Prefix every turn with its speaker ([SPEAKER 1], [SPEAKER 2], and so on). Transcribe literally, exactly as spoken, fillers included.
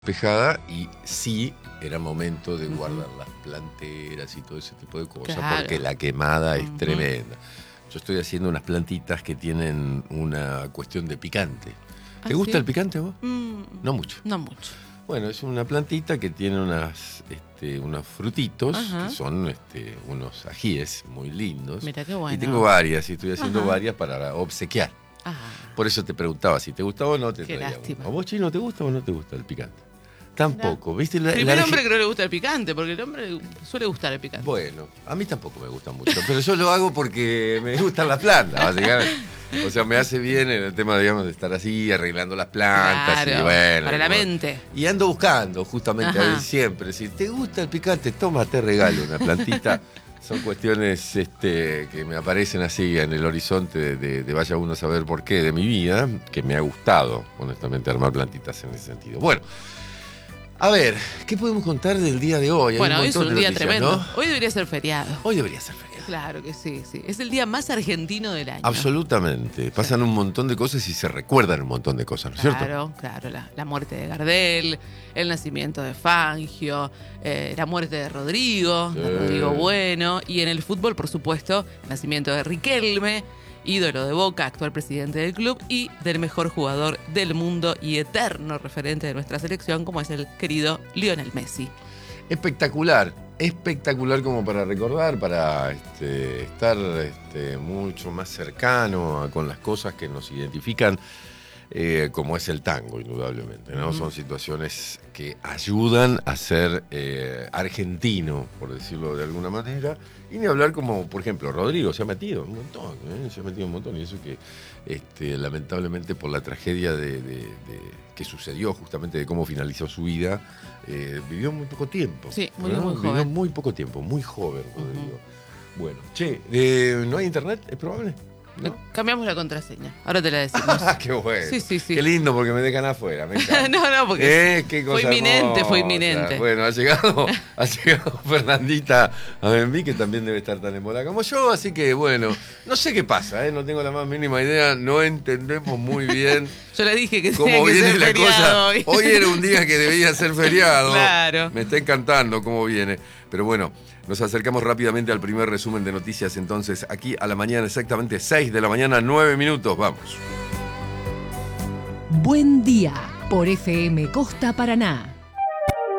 [SPEAKER 1] despejada y sí era momento de guardar las planteras y todo ese tipo de cosas,
[SPEAKER 2] Claro.
[SPEAKER 1] porque la quemada es
[SPEAKER 2] Ujú.
[SPEAKER 1] tremenda. Yo estoy haciendo unas plantitas que tienen una cuestión de picante. ¿Te
[SPEAKER 2] ¿Ah,
[SPEAKER 1] gusta
[SPEAKER 2] sí?
[SPEAKER 1] el picante vos?
[SPEAKER 2] Mm,
[SPEAKER 1] No mucho.
[SPEAKER 2] No mucho.
[SPEAKER 1] Bueno, es una plantita que tiene unas, este, unos frutitos,
[SPEAKER 2] Ajá.
[SPEAKER 1] que son este, unos ajíes muy lindos.
[SPEAKER 2] Mira qué bueno.
[SPEAKER 1] Y tengo varias, y estoy haciendo
[SPEAKER 2] Ajá.
[SPEAKER 1] varias para obsequiar.
[SPEAKER 2] Ah,
[SPEAKER 1] Por eso te preguntaba si te gustaba o no te
[SPEAKER 2] Qué
[SPEAKER 1] traía
[SPEAKER 2] lástima.
[SPEAKER 1] uno. ¿A vos, Chino, te gusta o no te gusta el picante? Tampoco, ¿viste? La,
[SPEAKER 2] primer
[SPEAKER 1] la-
[SPEAKER 2] hombre que no le gusta el picante, porque el hombre suele gustar el picante.
[SPEAKER 1] Bueno, a mí tampoco me gusta mucho, pero yo lo hago porque me gustan las plantas, básicamente. O sea, me hace bien en el tema, digamos, de estar así, arreglando las plantas.
[SPEAKER 2] Claro,
[SPEAKER 1] y bueno,
[SPEAKER 2] para la
[SPEAKER 1] bueno.
[SPEAKER 2] mente.
[SPEAKER 1] Y ando buscando, justamente, a
[SPEAKER 2] Ajá.
[SPEAKER 1] ver, siempre. Si te gusta el picante, toma, te regalo una plantita. Son cuestiones este, que me aparecen así en el horizonte de, de, de vaya uno a saber por qué de mi vida, que me ha gustado, honestamente, armar plantitas en ese sentido. Bueno, a ver, ¿qué podemos contar del día de hoy? Hay
[SPEAKER 2] Bueno,
[SPEAKER 1] un
[SPEAKER 2] hoy es
[SPEAKER 1] montón
[SPEAKER 2] un
[SPEAKER 1] de
[SPEAKER 2] día
[SPEAKER 1] noticias,
[SPEAKER 2] tremendo.
[SPEAKER 1] ¿no?
[SPEAKER 2] Hoy debería ser feriado.
[SPEAKER 1] Hoy debería ser feriado.
[SPEAKER 2] Claro que sí, sí. Es el día más argentino del año.
[SPEAKER 1] Absolutamente. Pasan un montón de cosas y se recuerdan un montón de cosas, ¿no es cierto?
[SPEAKER 2] Claro, claro. La, la muerte de Gardel, el nacimiento de Fangio, eh, la muerte de Rodrigo, de
[SPEAKER 1] Sí.
[SPEAKER 2] Rodrigo Bueno. Y en el fútbol, por supuesto, el nacimiento de Riquelme, ídolo de Boca, actual presidente del club, y del mejor jugador del mundo y eterno referente de nuestra selección, como es el querido Lionel Messi.
[SPEAKER 1] Espectacular, espectacular como para recordar, para este, estar este, mucho más cercano a- con las cosas que nos identifican, eh, como es el tango, indudablemente, ¿no?
[SPEAKER 2] Ujú.
[SPEAKER 1] Son situaciones que ayudan a ser eh, argentino, por decirlo de alguna manera, y ni hablar como, por ejemplo, Rodrigo se ha metido un montón, ¿eh? Se ha metido un montón, y eso que este, lamentablemente por la tragedia de, de- de- que sucedió justamente de cómo finalizó su vida, eh, vivió muy poco tiempo.
[SPEAKER 2] Sí, murió muy
[SPEAKER 1] Vivió
[SPEAKER 2] joven.
[SPEAKER 1] muy poco tiempo, muy joven, Rodrigo. Bueno, che, eh, ¿no hay internet? ¿Es probable? ¿No?
[SPEAKER 2] Cambiamos la contraseña. Ahora te la decimos.
[SPEAKER 1] Ah, qué bueno.
[SPEAKER 2] Sí, sí, sí.
[SPEAKER 1] Qué lindo porque me dejan afuera, me encanta.
[SPEAKER 2] no, no, porque
[SPEAKER 1] Eh, qué cosa
[SPEAKER 2] fue inminente, fue
[SPEAKER 1] hermosa.
[SPEAKER 2] inminente.
[SPEAKER 1] Bueno, ha llegado, ha llegado Fernandita a Benví, que también debe estar tan embolada como yo, así que bueno, no sé qué pasa, ¿eh? No tengo la más mínima idea, no entendemos muy bien
[SPEAKER 2] Yo le dije que tenía
[SPEAKER 1] cómo
[SPEAKER 2] que
[SPEAKER 1] viene
[SPEAKER 2] ser
[SPEAKER 1] la
[SPEAKER 2] feriado
[SPEAKER 1] cosa.
[SPEAKER 2] hoy.
[SPEAKER 1] Hoy era un día que debía ser feriado.
[SPEAKER 2] Claro.
[SPEAKER 1] Me está encantando cómo viene. Pero bueno, nos acercamos rápidamente al primer resumen de noticias entonces, aquí a la mañana, exactamente seis de la mañana, nueve minutos, vamos.
[SPEAKER 3] Buen día por F M Costa Paraná.